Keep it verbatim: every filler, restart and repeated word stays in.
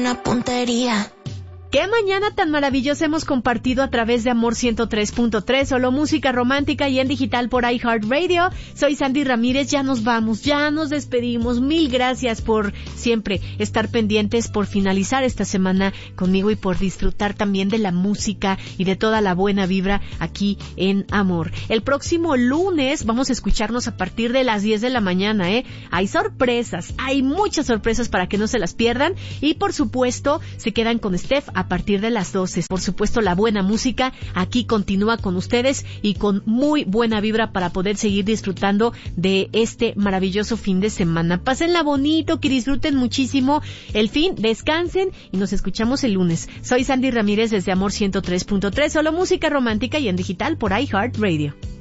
buena puntería. ¿Qué mañana tan maravillosa hemos compartido a través de Amor ciento tres punto tres, solo música romántica y en digital por iHeartRadio? Soy Sandy Ramírez, ya nos vamos, ya nos despedimos. Mil gracias por siempre estar pendientes, por finalizar esta semana conmigo y por disfrutar también de la música y de toda la buena vibra aquí en Amor. El próximo lunes vamos a escucharnos a partir de las diez de la mañana, ¿eh? Hay sorpresas, hay muchas sorpresas para que no se las pierdan y por supuesto se quedan con Steph a partir de las doce. Por supuesto, la buena música aquí continúa con ustedes y con muy buena vibra para poder seguir disfrutando de este maravilloso fin de semana. Pásenla bonito, que disfruten muchísimo el fin, descansen y nos escuchamos el lunes. Soy Sandy Ramírez desde Amor ciento tres punto tres, solo música romántica y en digital por iHeartRadio.